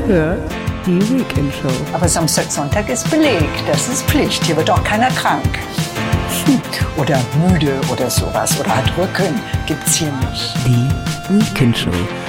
hört die Weekend Show. Aber Samstag, Sonntag ist belegt. Das ist Pflicht. Hier wird auch keiner krank. Oder müde oder sowas. Oder hat Rücken. Gibt's hier nicht. Die Weekend Show.